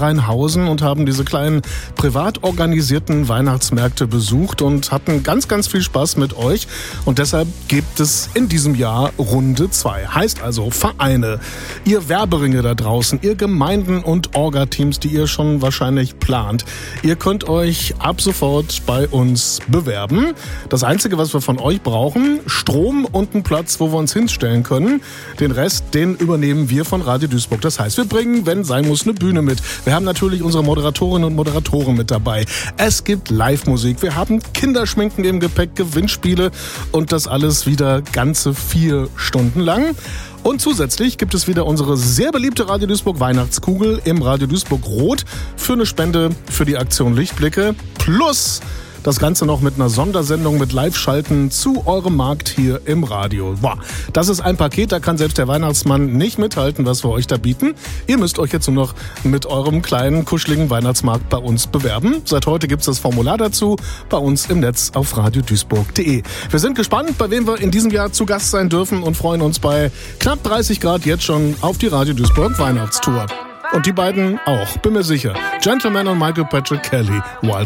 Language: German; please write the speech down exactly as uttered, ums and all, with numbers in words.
Rheinhausen und haben diese kleinen privat organisierten Weihnachtsmärkte besucht und hatten ganz, ganz viel Spaß mit euch. Und deshalb gibt es in diesem Jahr Runde zwei. Heißt also Vereine, ihr Werberinge da draußen, ihr Gemeinden und Orga-Teams, die ihr schon wahrscheinlich plant. Ihr könnt euch ab sofort bei uns bewerben. Das Einzige, was wir von euch brauchen, Strom und einen Platz, wo wir uns hinstellen können. Den Rest, den übernehmen wir von Radio Duisburg. Das heißt, wir bringen, wenn sein muss, eine Bühne mit. Wir haben natürlich unsere Moderatorinnen und Moderatoren mit dabei. Es gibt Live-Musik. Wir haben Kinderschminken im Gepäck, Gewinnspiele und das alles wieder ganze vier Stunden lang. Und zusätzlich gibt es wieder unsere sehr beliebte Radio Duisburg Weihnachtskugel im Radio Duisburg Rot für eine Spende für die Aktion Lichtblicke. Plus das Ganze noch mit einer Sondersendung mit Live-Schalten zu eurem Markt hier im Radio. Boah, das ist ein Paket, da kann selbst der Weihnachtsmann nicht mithalten, was wir euch da bieten. Ihr müsst euch jetzt nur noch mit eurem kleinen, kuscheligen Weihnachtsmarkt bei uns bewerben. Seit heute gibt's das Formular dazu bei uns im Netz auf radio duisburg punkt de. Wir sind gespannt, bei wem wir in diesem Jahr zu Gast sein dürfen und freuen uns bei knapp dreißig Grad jetzt schon auf die Radio Duisburg Weihnachtstour. Und die beiden auch, bin mir sicher. Gentleman und Michael Patrick Kelly, Wild